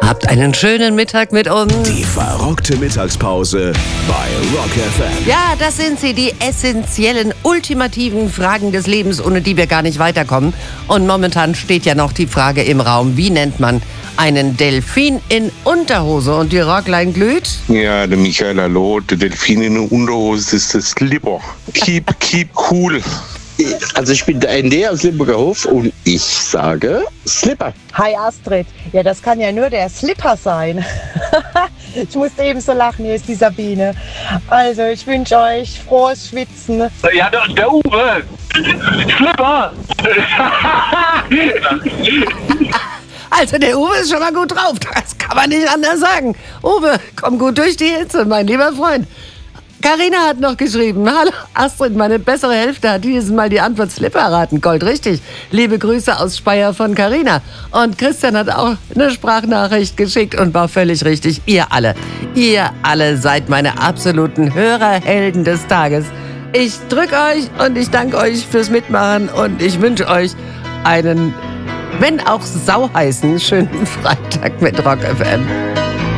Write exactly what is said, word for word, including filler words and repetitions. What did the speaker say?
Habt einen schönen Mittag mit uns. Die verrockte Mittagspause bei Rock F M. Ja, das sind sie, die essentiellen, ultimativen Fragen des Lebens, ohne die wir gar nicht weiterkommen. Und momentan steht ja noch die Frage im Raum, wie nennt man einen Delfin in Unterhose? Und die Rockline glüht. Ja, der Michael, hallo. Der Delfin in der Unterhose ist das Slipper. Keep, keep cool. Also ich bin der N D aus Limburger Hof und ich sage Slipper. Hi Astrid, ja das kann ja nur der Slipper sein. Ich musste eben so lachen, hier ist die Sabine. Also ich wünsche euch frohes Schwitzen. Ja, der, der Uwe, Slipper. Also der Uwe ist schon mal gut drauf, das kann man nicht anders sagen. Uwe, komm gut durch die Hitze, mein lieber Freund. Carina hat noch geschrieben, hallo Astrid, meine bessere Hälfte hat dieses Mal die Antwort Slipper erraten. Gold richtig. Liebe Grüße aus Speyer von Carina. Und Christian hat auch eine Sprachnachricht geschickt und war völlig richtig. Ihr alle, ihr alle seid meine absoluten Hörerhelden des Tages. Ich drück euch und ich danke euch fürs Mitmachen und ich wünsche euch einen, wenn auch sauheißen, schönen Freitag mit Rock F M.